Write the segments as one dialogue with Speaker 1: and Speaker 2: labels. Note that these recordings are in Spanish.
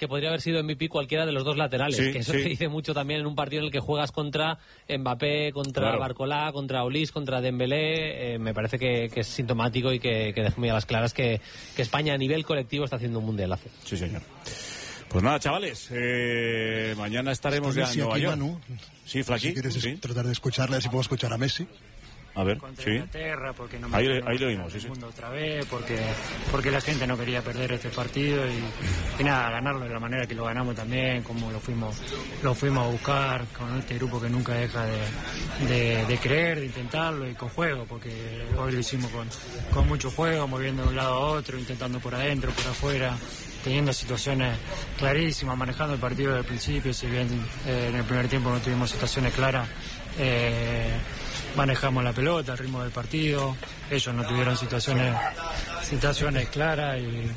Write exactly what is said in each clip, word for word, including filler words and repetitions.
Speaker 1: que podría haber sido M V P cualquiera de los dos laterales,
Speaker 2: sí,
Speaker 1: que eso
Speaker 2: sí.
Speaker 1: te dice mucho también en un partido en el que juegas contra Mbappé, contra
Speaker 2: claro.
Speaker 1: Barcolá, contra Olís, contra Dembélé. Eh, me parece que, que es sintomático y que, que deja muy a las claras que, que España a nivel colectivo está haciendo un mundialazo.
Speaker 2: Sí, señor. Pues nada, chavales, eh, mañana estaremos ya en Nueva York.
Speaker 3: Manu,
Speaker 2: sí, Flaqui.
Speaker 3: Si quieres
Speaker 2: sí.
Speaker 3: tratar de escucharle, si puedo escuchar a Messi.
Speaker 2: A ver,
Speaker 4: contra
Speaker 2: sí.
Speaker 4: Inglaterra, porque no me
Speaker 2: Ahí,
Speaker 4: no
Speaker 2: ahí lo
Speaker 4: me
Speaker 2: vimos, sí, sí.
Speaker 4: mundo otra vez, porque, porque la gente no quería perder este partido y, y nada, ganarlo de la manera que lo ganamos también, como lo fuimos, lo fuimos a buscar con este grupo que nunca deja de, de, de creer, de intentarlo y con juego, porque hoy lo hicimos con, con mucho juego, moviendo de un lado a otro, intentando por adentro, por afuera, teniendo situaciones clarísimas, manejando el partido desde el principio, si bien eh, en el primer tiempo no tuvimos situaciones claras, eh, manejamos la pelota, el ritmo del partido, ellos no tuvieron situaciones situaciones claras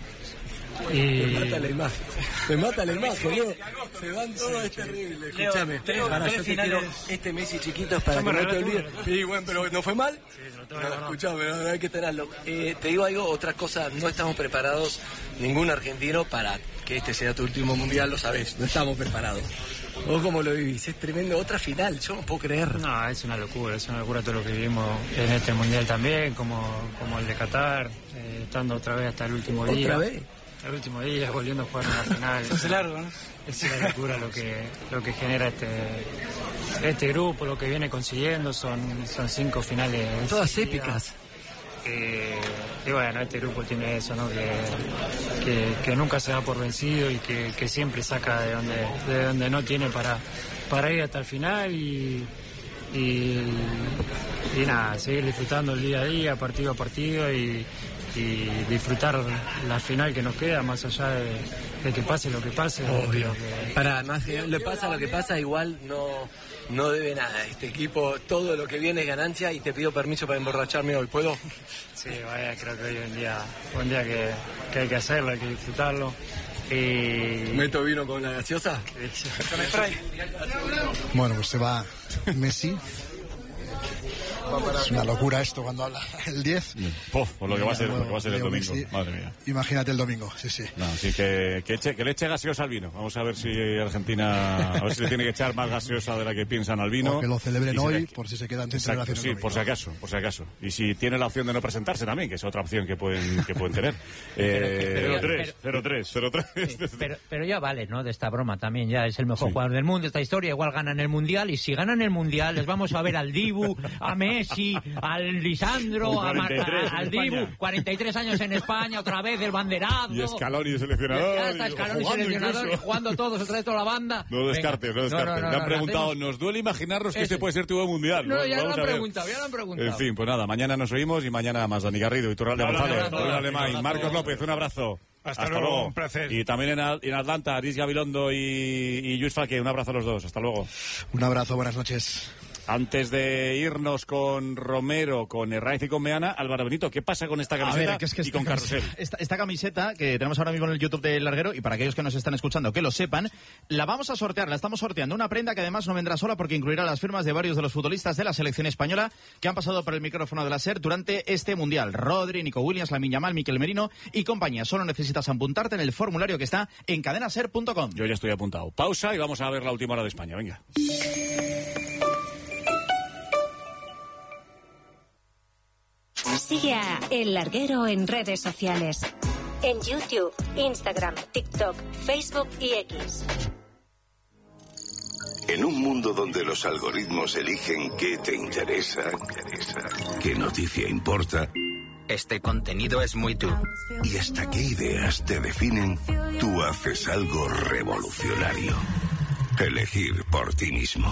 Speaker 4: y, y...
Speaker 5: Me mata la imagen, me mata la imagen, Leo. Se van todos, es terrible. Escúchame, para yo te quiero este Messi chiquito es para que no te olvides. Sí, bueno, pero ¿no fue mal?
Speaker 4: Sí, no,
Speaker 5: no, escúchame, no, no hay que tenerlo. Eh, te digo algo, otra cosa, no estamos preparados, ningún argentino, para que este sea tu último mundial, lo sabés, no estamos preparados. ¿Vos cómo lo vivís? Es tremendo, otra final, yo no puedo creer.
Speaker 4: No, es una locura, es una locura todo lo que vivimos en este mundial también, como, como el de Qatar, eh, estando otra vez hasta el último día.
Speaker 5: ¿Otra vez?
Speaker 4: El último día, volviendo a jugar en la final.
Speaker 5: Es largo, ¿no?
Speaker 4: Es una locura lo que, lo que genera este, este grupo, lo que viene consiguiendo, son, son cinco finales.
Speaker 5: Todas
Speaker 4: seguidas.
Speaker 5: épicas.
Speaker 4: Eh, y bueno, este grupo tiene eso, ¿no? Que, que, que nunca se da por vencido y que, que siempre saca de donde, de donde no tiene para, para ir hasta el final y, y, y nada, seguir disfrutando el día a día, partido a partido y, y disfrutar la final que nos queda, más allá de, de que pase lo que pase.
Speaker 5: Obvio.
Speaker 4: Que...
Speaker 5: Para más que le pasa lo que pasa, igual no, no debe nada. Este equipo, todo lo que viene es ganancia y te pido permiso para emborracharme hoy. ¿Puedo?
Speaker 4: Sí, vaya, creo que hoy es un día, un día que, que hay que hacerlo, hay que disfrutarlo. Y...
Speaker 5: ¿Meto vino con la gaseosa?
Speaker 4: Con el spray.
Speaker 3: Bueno, pues se va Messi. Es una locura esto cuando habla el diez.
Speaker 2: Pof, por lo que va a ser,
Speaker 3: Bueno,
Speaker 2: lo que va a ser el
Speaker 3: Leo
Speaker 2: domingo.
Speaker 3: Messi.
Speaker 2: Madre mía.
Speaker 3: Imagínate el domingo, sí, sí.
Speaker 2: No, así que, que, eche, que le eche gaseosa al vino. Vamos a ver si Argentina, a ver si le tiene que echar más gaseosa de la que piensan al vino.
Speaker 3: O que lo celebren hoy,
Speaker 2: le...
Speaker 3: por si se quedan sin
Speaker 2: Exacto,
Speaker 3: celebración.
Speaker 2: sí, por si acaso, por si acaso. Y si tiene la opción de no presentarse también, que es otra opción que pueden, que pueden tener. cero tres, cero tres, cero tres.
Speaker 6: Pero, pero ya vale, ¿no? De esta broma también, ya es el mejor
Speaker 2: Sí.
Speaker 6: jugador del mundo, esta historia, igual ganan el Mundial, y si ganan el Mundial les vamos a ver al Dibu, a Messi, al Lisandro, a Mar- a- al Dibu, cuarenta y tres años en España, otra vez el banderazo.
Speaker 2: Y Scaloni de seleccionador.
Speaker 6: Ya está Scaloni
Speaker 2: jugando
Speaker 6: seleccionador,
Speaker 2: incluso.
Speaker 6: y jugando todos, otra vez toda la banda.
Speaker 2: No descartes, no
Speaker 6: Venga.
Speaker 2: descartes.
Speaker 6: No, no, no,
Speaker 2: Me han
Speaker 6: no,
Speaker 2: preguntado,
Speaker 6: hacemos-
Speaker 2: ¿nos duele imaginarnos que
Speaker 6: Eso.
Speaker 2: este puede ser tu buen mundial?
Speaker 6: No, ya lo
Speaker 2: Vamos
Speaker 6: han
Speaker 2: a ver.
Speaker 6: preguntado, ya lo han preguntado.
Speaker 2: En fin, pues nada, mañana nos oímos y mañana más. Dani Garrido, Iturralde
Speaker 1: Un
Speaker 2: González,
Speaker 1: abrazo,
Speaker 2: Rubén
Speaker 1: un
Speaker 2: Alemán,
Speaker 1: abrazo.
Speaker 2: Marcos López, un abrazo.
Speaker 7: Hasta luego, un placer.
Speaker 2: Y también en, Al- en Atlanta, Aris Gabilondo y, y Luis Falque, un abrazo a los dos. Hasta luego.
Speaker 3: Un abrazo, buenas noches.
Speaker 2: Antes de irnos con Romero, con Herraiz y con Meana, Álvaro Benito, ¿qué pasa con esta
Speaker 8: A
Speaker 2: camiseta
Speaker 8: ver, que es que
Speaker 2: y con
Speaker 8: esta
Speaker 2: Carrusel?
Speaker 8: camiseta- Esta, esta camiseta que tenemos ahora mismo en el YouTube del Larguero, y para aquellos que nos están escuchando que lo sepan, la vamos a sortear, la estamos sorteando. Una prenda que además no vendrá sola porque incluirá las firmas de varios de los futbolistas de la selección española que han pasado por el micrófono de la SER durante este Mundial. Rodri, Nico Williams, Lamine Yamal, Mikel Merino y compañía. Solo necesitas apuntarte en el formulario que está en cadenaser punto com.
Speaker 2: Yo ya estoy apuntado. Pausa y vamos a ver la última hora de España. Venga.
Speaker 9: Sigue a El Larguero en redes sociales. En YouTube, Instagram, TikTok, Facebook y X.
Speaker 10: En un mundo donde los algoritmos eligen qué te interesa, qué noticia importa,
Speaker 11: este contenido es muy tú.
Speaker 10: y hasta qué ideas te definen, tú haces algo revolucionario. Elegir por ti mismo.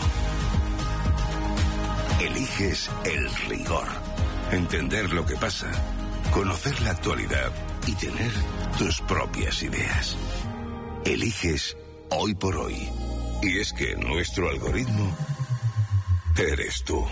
Speaker 10: Eliges el rigor. Entender lo que pasa, conocer la actualidad y tener tus propias ideas. Eliges Hoy por Hoy. Y es que nuestro algoritmo eres tú.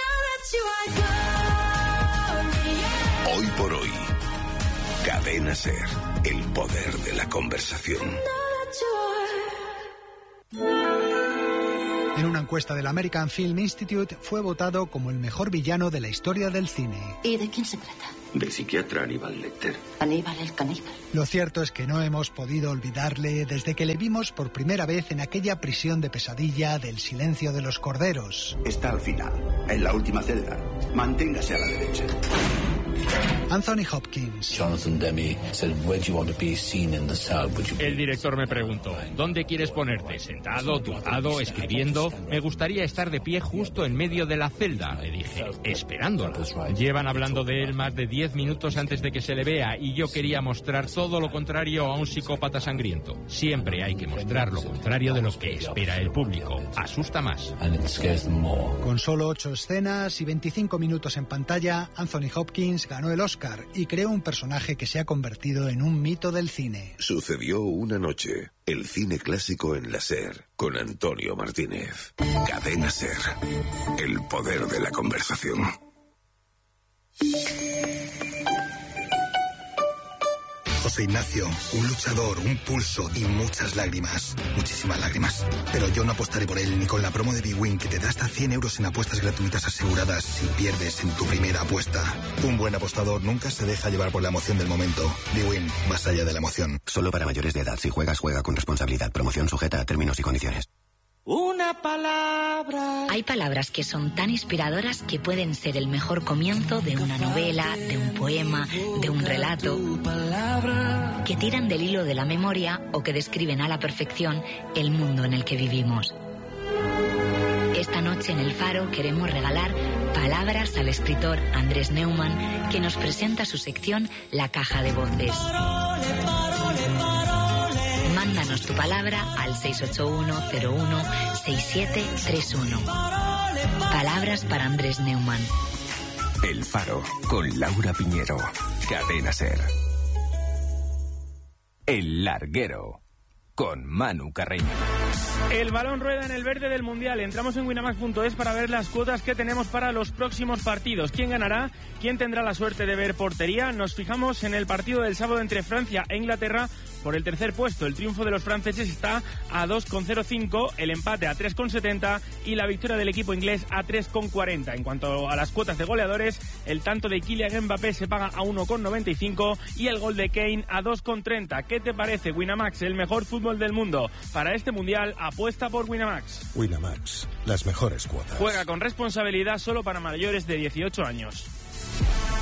Speaker 10: Hoy por Hoy. Cadena SER. El poder de la conversación.
Speaker 7: En una encuesta del American Film Institute fue votado como el mejor villano de la historia del cine.
Speaker 12: ¿Y de quién se trata?
Speaker 13: Del psiquiatra Aníbal Lecter.
Speaker 12: Aníbal el caníbal.
Speaker 7: Lo cierto es que no hemos podido olvidarle desde que le vimos por primera vez en aquella prisión de pesadilla del Silencio de los Corderos.
Speaker 14: Está al final, en la última celda. Manténgase a la derecha.
Speaker 7: Anthony Hopkins.
Speaker 15: Jonathan Demme said, "Where do you want to be seen in the cell?"
Speaker 16: El director me preguntó, ¿dónde quieres ponerte? ¿Sentado, tumbado, escribiendo? Me gustaría estar de pie justo en medio de la celda, le dije, esperándola. Llevan hablando de él más de diez minutos antes de que se le vea y yo quería mostrar todo lo contrario a un psicópata sangriento. Siempre hay que mostrar lo contrario de lo que espera el público. Asusta más.
Speaker 7: Con solo ocho escenas y veinticinco minutos en pantalla, Anthony Hopkins ganó el Oscar y creó un personaje que se ha convertido en un mito del cine.
Speaker 10: Sucedió una noche. El cine clásico en la SER, con Antonio Martínez. Cadena SER. El poder de la conversación.
Speaker 17: José Ignacio, un luchador, un pulso y muchas lágrimas. Muchísimas lágrimas. Pero yo no apostaré por él ni con la promo de bwin que te da hasta cien euros en apuestas gratuitas aseguradas si pierdes en tu primera apuesta. Un buen apostador nunca se deja llevar por la emoción del momento. bwin, más allá de la emoción.
Speaker 18: Solo para mayores de edad. Si juegas, juega con responsabilidad. Promoción sujeta a términos y condiciones.
Speaker 19: Una palabra.
Speaker 20: Hay palabras que son tan inspiradoras que pueden ser el mejor comienzo de una novela, de un poema, de un relato, que tiran del hilo de la memoria o que describen a la perfección el mundo en el que vivimos. Esta noche en El Faro queremos regalar palabras al escritor Andrés Neumann, que nos presenta su sección La Caja de Voces. Mándanos tu palabra al seis ocho uno cero uno seis siete tres uno. Palabras para Andrés Neumann.
Speaker 21: El Faro, con Laura Piñero. Cadena SER. El Larguero, con Manu Carreño.
Speaker 22: El balón rueda en el verde del Mundial. Entramos en winamax punto es para ver las cuotas que tenemos para los próximos partidos. ¿Quién ganará? ¿Quién tendrá la suerte de ver portería? Nos fijamos en el partido del sábado entre Francia e Inglaterra por el tercer puesto. El triunfo de los franceses está a dos coma cero cinco, el empate a tres coma setenta y la victoria del equipo inglés a tres coma cuarenta. En cuanto a las cuotas de goleadores, el tanto de Kylian Mbappé se paga a uno coma noventa y cinco y el gol de Kane a dos coma treinta. ¿Qué te parece, Winamax? El mejor fútbol del mundo. Para este Mundial, apuesta por Winamax.
Speaker 23: Winamax, las mejores cuotas.
Speaker 22: Juega con responsabilidad, solo para mayores de dieciocho años.